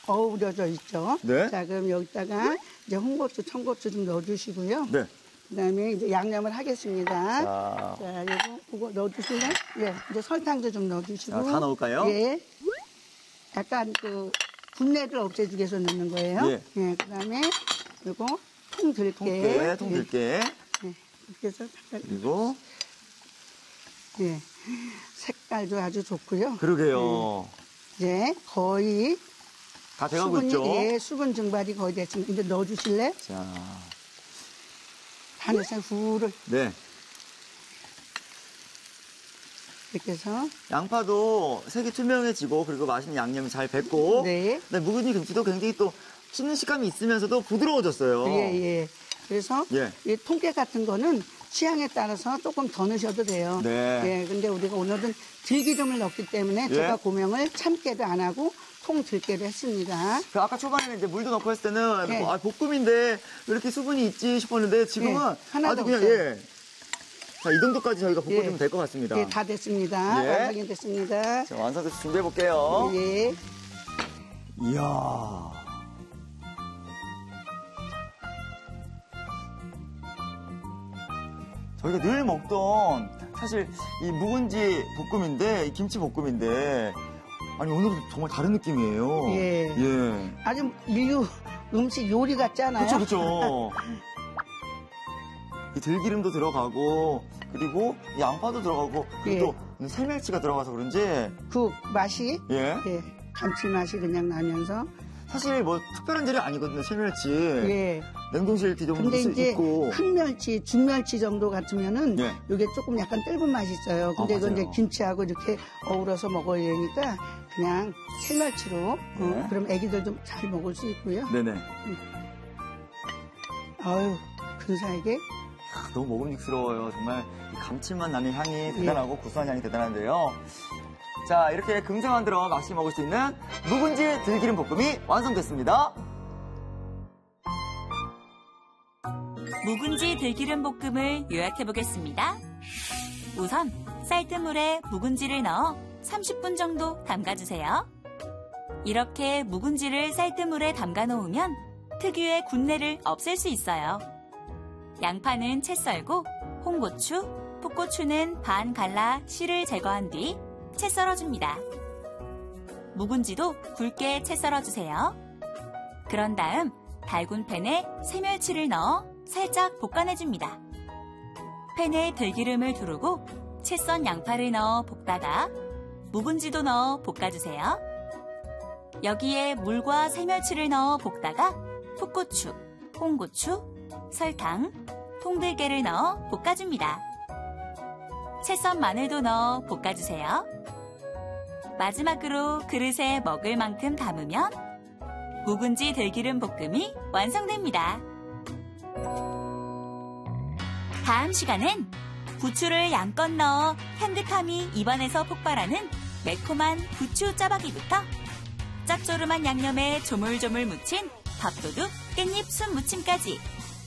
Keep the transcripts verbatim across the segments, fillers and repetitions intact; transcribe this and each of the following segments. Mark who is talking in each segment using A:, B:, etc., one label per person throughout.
A: 어우러져 있죠.
B: 네.
A: 자, 그럼 여기다가 이제 홍고추, 청고추 좀 넣어주시고요.
B: 네.
A: 그다음에 이제 양념을 하겠습니다.
B: 자,
A: 자, 요거, 이거 넣어주실래요? 예, 이제 설탕도 좀 넣어주시고.
B: 자, 다 넣을까요?
A: 예. 약간 그 분내를 없애주기 위해서 넣는 거예요.
B: 예.
A: 예, 그다음에 요거 통 들깨.
B: 통깨, 통들깨.
A: 예. 예. 이렇게 해서 살짝.
B: 그리고
A: 예. 색깔도 아주 좋고요.
B: 그러게요.
A: 이제 거의
B: 다 돼가고
A: 수분이,
B: 있죠.
A: 예, 수분 증발이 거의 됐습니다. 이제 넣어주실래?
B: 자,
A: 반에서 후를
B: 네.
A: 이렇게 해서.
B: 양파도 색이 투명해지고 그리고 맛있는 양념이 잘 뱄고.
A: 네.
B: 네, 묵은지 김치도 굉장히 또 씹는 식감이 있으면서도 부드러워졌어요.
A: 예, 예. 그래서
B: 예.
A: 이 통깨 같은 거는 취향에 따라서 조금 더 넣으셔도 돼요.
B: 네.
A: 예, 근데 우리가 오늘은 들기름을 넣기 때문에
B: 예.
A: 제가 고명을 참깨도 안 하고 통 들깨로 했습니다.
B: 그 아까 초반에는 이제 물도 넣고 했을 때는
A: 예.
B: 아, 볶음인데 왜 이렇게 수분이 있지 싶었는데 지금은
A: 예, 하나도
B: 아주 그냥
A: 없어요.
B: 예. 자, 이 정도까지 저희가 볶아주면
A: 예.
B: 될 것 같습니다.
A: 예, 다 됐습니다.
B: 예.
A: 완성이 됐습니다.
B: 자, 완성돼서 준비해 볼게요.
A: 예.
B: 이야. 저희가 늘 먹던 사실 이 묵은지 볶음인데 이 김치 볶음인데 아니 오늘은 정말 다른 느낌이에요.
A: 예.
B: 예.
A: 아주 인류 음식 요리 같지 않아요?
B: 그렇죠, 그렇죠. 이 들기름도 들어가고 그리고 이 양파도 들어가고 그리고 또 생멸치가 들어가서 그런지
A: 그 맛이
B: 예.
A: 예, 감칠맛이 그냥 나면서
B: 사실 뭐 특별한 재료 아니거든요, 생멸치.
A: 예.
B: 냉동실 뒤좀
A: 근데 이제
B: 있고.
A: 큰 멸치, 중멸치 정도 같으면은
B: 예.
A: 이게 조금 약간 뜰분 맛이 있어요. 근데
B: 아,
A: 이건 이제
B: 맞아요.
A: 김치하고 이렇게 어우러서 먹어야 되니까 그냥 생멸치로
B: 네.
A: 어, 그럼 애기들 좀 잘 먹을 수 있고요.
B: 네네.
A: 아유, 근사하게.
B: 아, 너무 먹음직스러워요. 정말 이 감칠맛 나는 향이 대단하고 구수한 향이 대단한데요. 자, 이렇게 금세 만들어 맛있게 먹을 수 있는 묵은지 들기름 볶음이 완성됐습니다.
C: 묵은지 들기름 볶음을 요약해 보겠습니다. 우선 쌀뜨 물에 묵은지를 넣어 삼십 분 정도 담가주세요. 이렇게 묵은지를 쌀뜨 물에 담가 놓으면 특유의 군내를 없앨 수 있어요. 양파는 채 썰고 홍고추, 풋고추는 반 갈라 씨를 제거한 뒤 채 썰어줍니다. 묵은지도 굵게 채 썰어주세요. 그런 다음 달군 팬에 새멸치를 넣어 살짝 볶아내줍니다. 팬에 들기름을 두르고 채 썬 양파를 넣어 볶다가 묵은지도 넣어 볶아주세요. 여기에 물과 새멸치를 넣어 볶다가 풋고추, 홍고추, 설탕, 통들깨를 넣어 볶아줍니다. 채 썬 마늘도 넣어 볶아주세요. 마지막으로 그릇에 먹을 만큼 담으면 묵은지 들기름 볶음이 완성됩니다. 다음 시간엔 부추를 양껏 넣어 향긋함이 입안에서 폭발하는 매콤한 부추 짜박이부터 짭조름한 양념에 조물조물 묻힌 밥도둑 깻잎 순 무침까지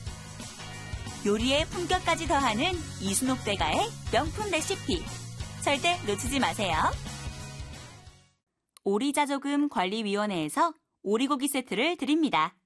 C: 요리의 품격까지 더하는 이순옥 대가의 명품 레시피 절대 놓치지 마세요. 오리자조금 관리위원회에서 오리고기 세트를 드립니다.